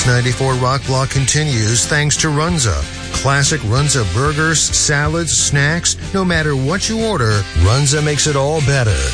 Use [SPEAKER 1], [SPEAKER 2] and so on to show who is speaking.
[SPEAKER 1] Routes 94 Rock Block continues thanks to Runza. Classic Runza burgers, salads, snacks, no matter what you order, Runza makes it all better.